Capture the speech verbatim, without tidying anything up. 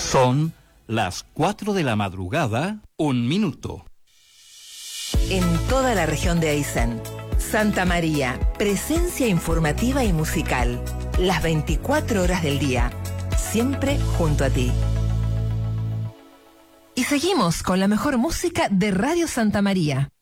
Son las cuatro de la madrugada, un minuto. En toda la región de Aysén, Santa María, presencia informativa y musical, las veinticuatro horas del día, siempre junto a ti. Y seguimos con la mejor música de Radio Santa María.